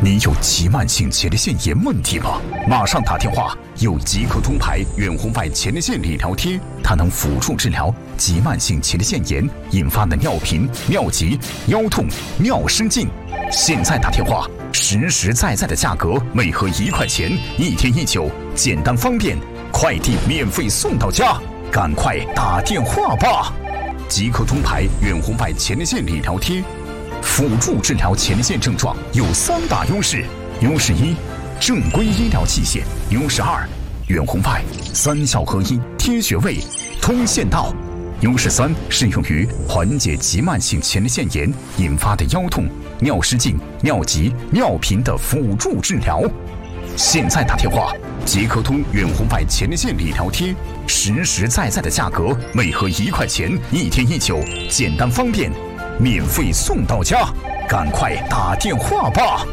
你有急慢性前列腺炎问题吗？马上打电话！有即刻通牌远红外前列腺理疗贴，它能辅助治疗急慢性前列腺炎引发的尿频、尿急、腰痛、尿失禁。现在打电话，实实在在的价格，每盒1块钱，1天1酒，简单方便，快递免费送到家，赶快打电话吧！即刻通牌远红外前列腺理疗贴。辅助治疗前列腺症状有3大优势：优势1，正规医疗器械；优势2，远红外3效合一，贴穴位，通线道；优势3，适用于缓解急慢性前列腺炎引发的腰痛、尿失禁、尿急、尿频的辅助治疗。现在打电话，即刻通远红外前列腺理疗贴，实实在在的价格，每盒1块钱，1天1酒，简单方便，免费送到家，赶快打电话吧！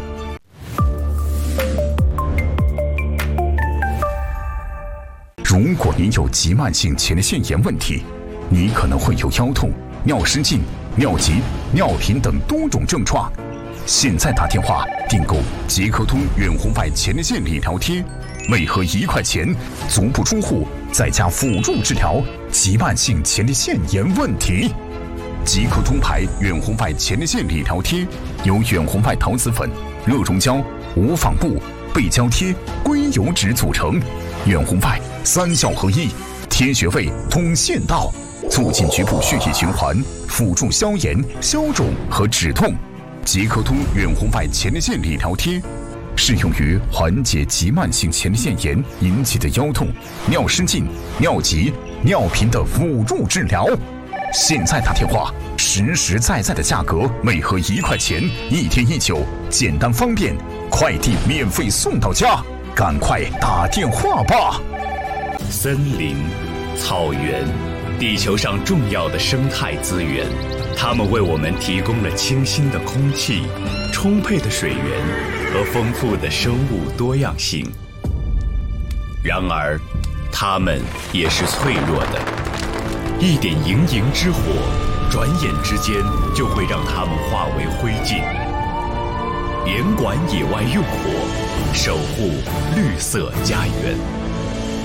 如果您有急慢性前列腺炎问题，你可能会有腰痛、尿失禁、尿急、尿频等多种症状。现在打电话订购即刻通远红外前列腺理疗贴，每盒1块钱，足不出户，在家辅助治疗急慢性前列腺炎问题。即刻通牌远红外前列腺理疗贴由远红外陶瓷粉、热熔胶、无纺布、背胶贴、硅油脂组成，远红外3效合一，贴穴位，通线道，促进局部血液循环，辅助消炎、消肿和止痛。即刻通远红外前列腺理疗贴适用于缓解急慢性前列腺炎引起的腰痛、尿失禁、尿急、尿频的辅助治疗。现在打电话，实实在在的价格，每盒1块钱，1天1酒，简单方便，快递免费送到家，赶快打电话吧！ 森林、草原，地球上重要的生态资源，它们为我们提供了清新的空气、充沛的水源和丰富的生物多样性。然而，它们也是脆弱的，一点营营之火，转眼之间就会让它们化为灰烬。严管野外用火，守护绿色家园。